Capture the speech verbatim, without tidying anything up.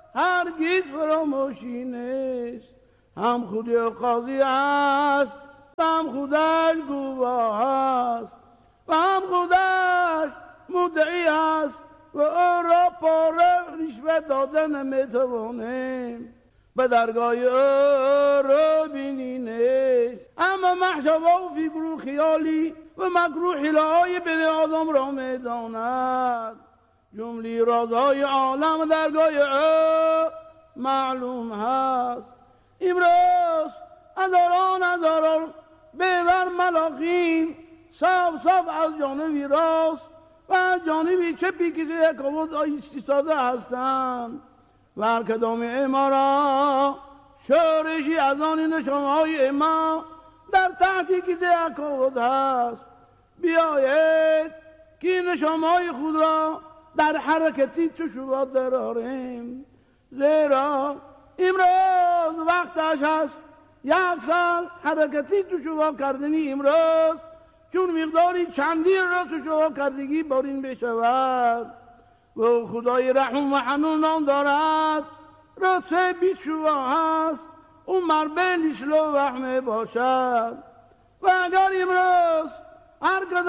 هرگز فراموشی نیست. هم خودی قاضی است و هم خودش گواه است و هم خودش مدعی است و او را پاره رشوه دادن نمیتوانیم. به درگاه او رو بینی نیست. اما محشبه و فکر و خیالی و مکروه حیله‌های بنی آدم را میداند. جمله رازهای عالم درگاه او معلوم هست. امروز هزاران هزاران بیور ملاخین صاف صاف از جانبی راست و از جانبی چپی که یک آواز ایستاده هستند و هر کدام اما را شورشی از آن نشانهای اما در تحتی که یک آواز هست. بیایید که نشانهای خود را در حرکتی تشویق دراریم، زیرا امروز وقتش هست یک سال حرکتی تشویق کردنی امروز چون مقداری چندی را تشویق کردگی بارین بشود و خدای رحم و حنون نام دارد راسه بیچوه هست اون مربه لیشلو وحمه باشد. و اگر امروز هر